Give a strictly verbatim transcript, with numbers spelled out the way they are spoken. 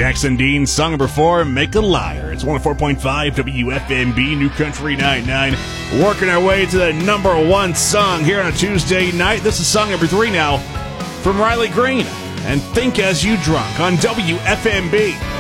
Jackson Dean, song number four, Make a Liar. It's one oh four point five W F M B, New Country ninety-nine. Working our way to the number one song here on a Tuesday night. This is song number three now from Riley Green and Think As You Drunk on W F M B.